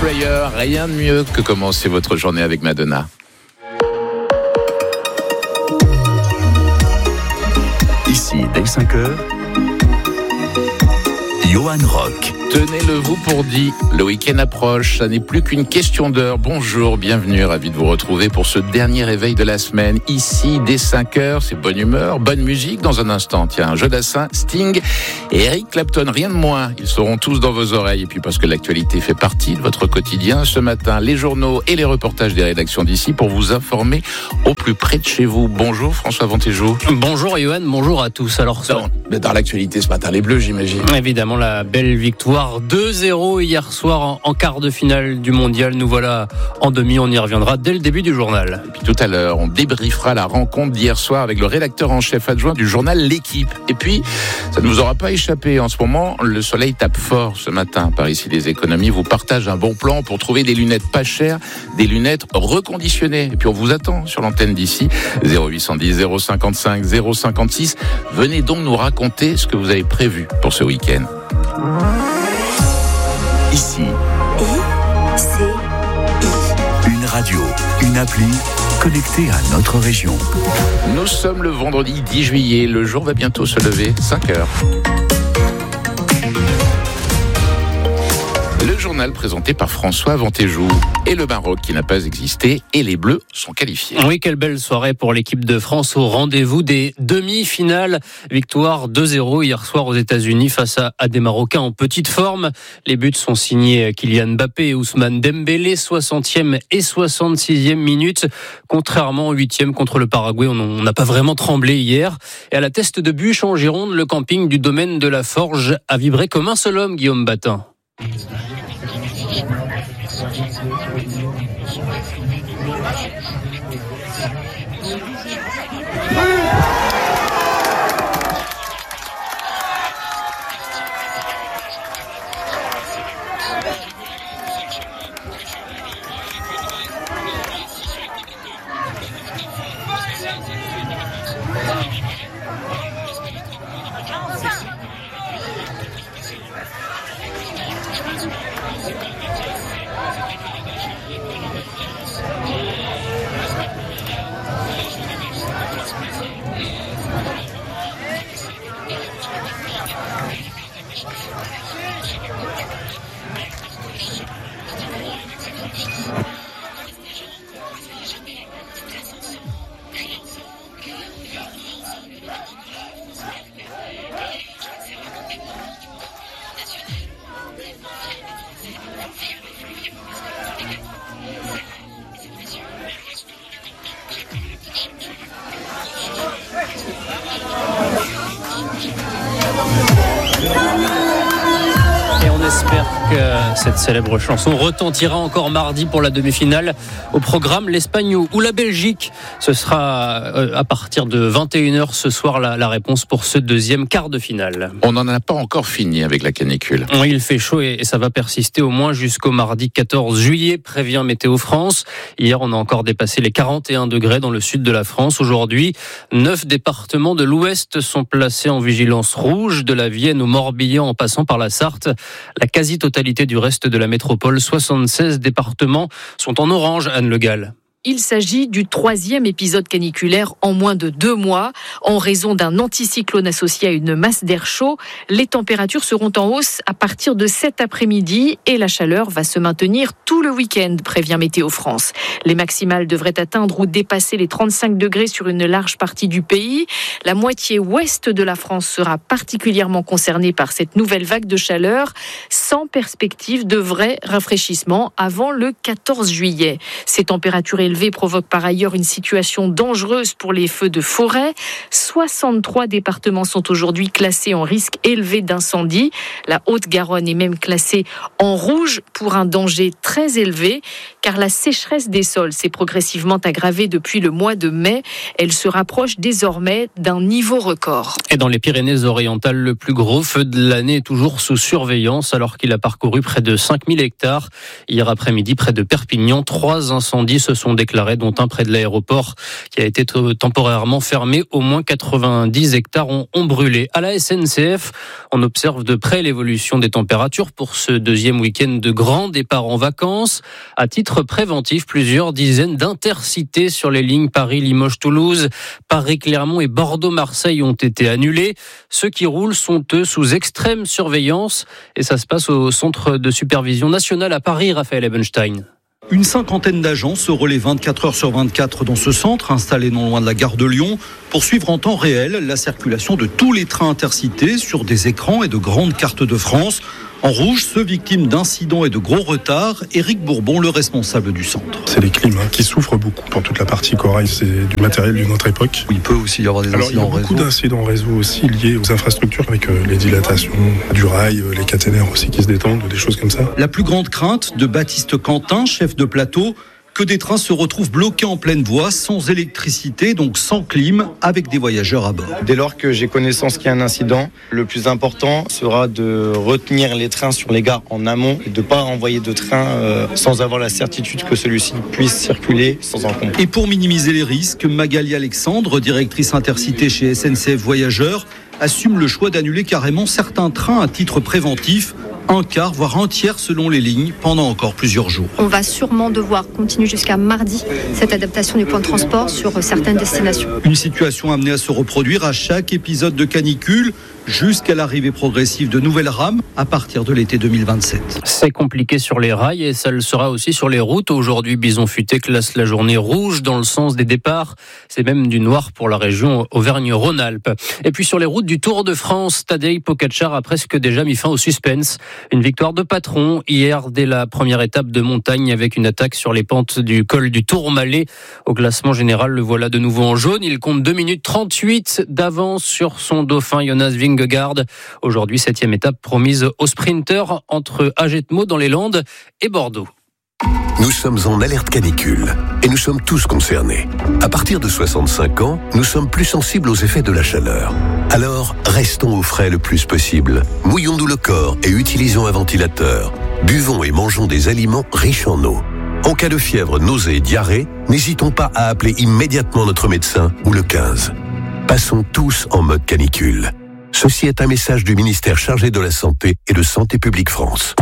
Prayer, rien de mieux que commencer votre journée avec Madonna. Ici, dès 5h, Johan Rock. Tenez-le vous pour dit, le week-end approche, ça n'est plus qu'une question d'heure. Bonjour, bienvenue, ravi de vous retrouver pour ce dernier réveil de la semaine. Ici, dès 5h, c'est bonne humeur, bonne musique dans un instant. Tiens, Jodassin, Sting et Eric Clapton, rien de moins. Ils seront tous dans vos oreilles. Et puis parce que l'actualité fait partie de votre quotidien, ce matin, les journaux et les reportages des rédactions d'ici pour vous informer au plus près de chez vous. Bonjour François Vantéjou. Bonjour Johan, bonjour à tous. Alors, dans l'actualité ce matin, les Bleus, j'imagine. Évidemment, la belle victoire 2-0 hier soir en quart de finale du mondial. Nous voilà en demi, on y reviendra dès le début du journal. Et puis tout à l'heure, on débriefera la rencontre d'hier soir avec le rédacteur en chef adjoint du journal L'Équipe. Et puis, ça ne vous aura pas échappé. En ce moment, le soleil tape fort ce matin. Par ici, les économies vous partagent un bon plan pour trouver des lunettes pas chères, des lunettes reconditionnées. Et puis on vous attend sur l'antenne d'ici, 0810 055 056. Venez donc nous raconter ce que vous avez prévu pour ce week-end. Ici, une radio, une appli connectée à notre région. Nous sommes le vendredi 10 juillet, le jour va bientôt se lever, 5h. Le journal présenté par François Vantéjou et le Maroc qui n'a pas existé et les Bleus sont qualifiés. Oui, quelle belle soirée pour l'équipe de France au rendez-vous des demi-finales. Victoire 2-0 hier soir aux États-Unis face à des Marocains en petite forme. Les buts sont signés Kylian Mbappé et Ousmane Dembélé, 60e et 66e minute. Contrairement au 8e contre le Paraguay, on n'a pas vraiment tremblé hier. Et à la Teste de Bûche en Gironde, le camping du domaine de la Forge a vibré comme un seul homme, Guillaume Batin. J'espère que cette célèbre chanson retentira encore mardi pour la demi-finale. Au programme, l'Espagne ou la Belgique. Ce sera à partir de 21h ce soir la réponse pour ce deuxième quart de finale. On n'en a pas encore fini avec la canicule. Oui, il fait chaud et ça va persister au moins jusqu'au mardi 14 juillet, prévient Météo France. Hier, on a encore dépassé les 41 degrés dans le sud de la France. Aujourd'hui, 9 départements de l'Ouest sont placés en vigilance rouge, de la Vienne au Morbihan en passant par la Sarthe. La quasi-totalité du reste de la métropole, 76 départements, sont en orange, Anne Le Gall. Il s'agit du 3e épisode caniculaire en moins de 2 mois. En raison d'un anticyclone associé à une masse d'air chaud, les températures seront en hausse à partir de cet après-midi et la chaleur va se maintenir tout le week-end, prévient Météo France. Les maximales devraient atteindre ou dépasser les 35 degrés sur une large partie du pays. La moitié ouest de la France sera particulièrement concernée par cette nouvelle vague de chaleur, sans perspective de vrai rafraîchissement avant le 14 juillet. Ces températures élevées provoque par ailleurs une situation dangereuse pour les feux de forêt. 63 départements sont aujourd'hui classés en risque élevé d'incendie. La Haute-Garonne est même classée en rouge pour un danger très élevé, car la sécheresse des sols s'est progressivement aggravée depuis le mois de mai. Elle se rapproche désormais d'un niveau record. Et dans les Pyrénées-Orientales, le plus gros feu de l'année est toujours sous surveillance alors qu'il a parcouru près de 5000 hectares. Hier après-midi, près de Perpignan, 3 incendies se sont déclarés, dont un près de l'aéroport qui a été temporairement fermé. Au moins 90 hectares ont brûlé. À la SNCF, on observe de près l'évolution des températures pour ce deuxième week-end de grand départ en vacances. À titre préventif, plusieurs dizaines d'intercités sur les lignes Paris-Limoges-Toulouse, Paris-Clermont et Bordeaux-Marseille ont été annulés. Ceux qui roulent sont eux sous extrême surveillance et ça se passe au centre de supervision nationale à Paris, Raphaël Ebenstein. Une cinquantaine d'agents se relaient 24 heures sur 24 dans ce centre, installé non loin de la gare de Lyon, pour suivre en temps réel la circulation de tous les trains intercités sur des écrans et de grandes cartes de France. En rouge, ceux victimes d'incidents et de gros retards, Éric Bourbon, le responsable du centre. C'est les clims qui souffrent beaucoup pour toute la partie corail, c'est du matériel d'une autre époque. Il peut aussi y avoir des incidents en réseau. Il y a beaucoup d'incidents en réseau aussi liés aux infrastructures avec les dilatations du rail, les caténaires aussi qui se détendent, des choses comme ça. La plus grande crainte de Baptiste Quentin, chef de plateau, que des trains se retrouvent bloqués en pleine voie, sans électricité, donc sans clim, avec des voyageurs à bord. Dès lors que j'ai connaissance qu'il y a un incident, le plus important sera de retenir les trains sur les gares en amont et de ne pas envoyer de train sans avoir la certitude que celui-ci puisse circuler sans encombre. Et pour minimiser les risques, Magali Alexandre, directrice intercité chez SNCF Voyageurs, assume le choix d'annuler carrément certains trains à titre préventif, un quart, voire un tiers selon les lignes, pendant encore plusieurs jours. On va sûrement devoir continuer jusqu'à mardi cette adaptation du point de transport sur certaines destinations. Une situation amenée à se reproduire à chaque épisode de canicule, jusqu'à l'arrivée progressive de nouvelles rames à partir de l'été 2027. C'est compliqué sur les rails et ça le sera aussi sur les routes. Aujourd'hui, Bison Futé classe la journée rouge dans le sens des départs. C'est même du noir pour la région Auvergne-Rhône-Alpes. Et puis sur les routes du Tour de France, Tadej Pogačar a presque déjà mis fin au suspense. Une victoire de patron hier dès la première étape de montagne avec une attaque sur les pentes du col du Tourmalet. Au classement général, le voilà de nouveau en jaune. Il compte 2 minutes 38 d'avance sur son dauphin Jonas Vingegaard. Aujourd'hui, 7e étape promise aux sprinteurs entre Agetmo dans les Landes et Bordeaux. Nous sommes en alerte canicule et nous sommes tous concernés. À partir de 65 ans, nous sommes plus sensibles aux effets de la chaleur. Alors, restons au frais le plus possible. Mouillons-nous le corps et utilisons un ventilateur. Buvons et mangeons des aliments riches en eau. En cas de fièvre, nausées et diarrhée, n'hésitons pas à appeler immédiatement notre médecin ou le 15. Passons tous en mode canicule. Ceci est un message du ministère chargé de la Santé et de Santé publique France.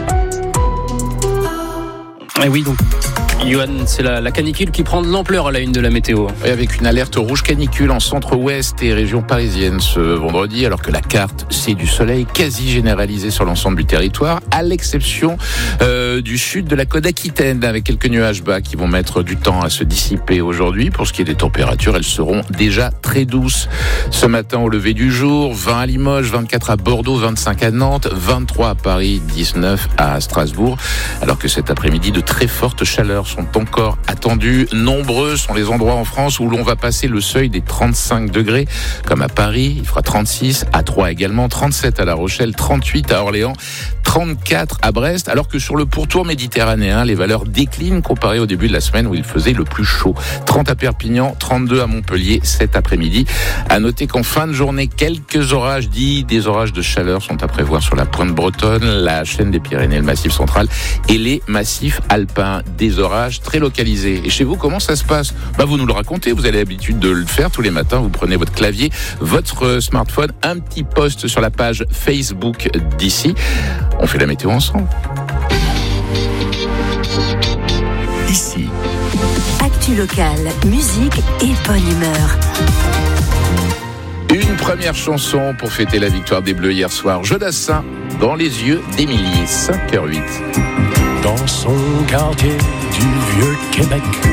Et oui, donc, Johan, c'est la canicule qui prend de l'ampleur à la une de la météo. Et avec une alerte rouge canicule en centre-ouest et région parisienne ce vendredi, alors que la carte, c'est du soleil quasi généralisé sur l'ensemble du territoire, à l'exception du sud de la côte aquitaine, avec quelques nuages bas qui vont mettre du temps à se dissiper aujourd'hui. Pour ce qui est des températures, elles seront déjà très douces. Ce matin, au lever du jour, 20 à Limoges, 24 à Bordeaux, 25 à Nantes, 23 à Paris, 19 à Strasbourg, alors que cet après-midi, de très fortes chaleurs sont encore attendues. Nombreux sont les endroits en France où l'on va passer le seuil des 35 degrés, comme à Paris, il fera 36, à Troyes également, 37 à La Rochelle, 38 à Orléans, 34 à Brest, alors que sur le pourtour méditerranéen, les valeurs déclinent comparé au début de la semaine où il faisait le plus chaud. 30 à Perpignan, 32 à Montpellier cet après-midi. À noter qu'en fin de journée, quelques orages des orages de chaleur sont à prévoir sur la pointe bretonne, la chaîne des Pyrénées, le massif central et les massifs alpins. Des orages très localisés. Et chez vous, comment ça se passe ? Vous nous le racontez, vous avez l'habitude de le faire tous les matins, vous prenez votre clavier, votre smartphone, un petit post sur la page Facebook d'ici. On fait la météo ensemble. Ici. Actu locale, musique et bonne humeur. Une première chanson pour fêter la victoire des Bleus hier soir. Jodassin, dans les yeux d'Émilie, 5h08. Dans son quartier du Vieux-Québec,